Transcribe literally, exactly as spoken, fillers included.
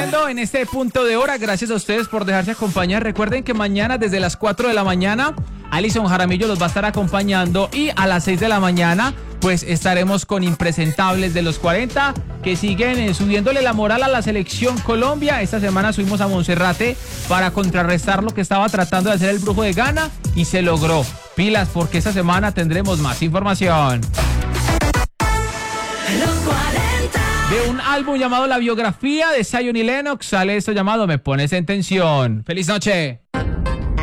terminando en este punto de hora. Gracias a ustedes por dejarse acompañar. Recuerden que mañana desde las cuatro de la mañana Alison Jaramillo los va a estar acompañando y a las seis de la mañana pues estaremos con Impresentables de los cuarenta que siguen eh, subiéndole la moral a la selección Colombia. Esta semana subimos a Monserrate para contrarrestar lo que estaba tratando de hacer el Brujo de Ghana y se logró. Pilas porque esta semana tendremos más información. De un álbum llamado La Biografía de Zion y Lennox sale esto llamado Me Pones en Tensión. ¡Feliz noche!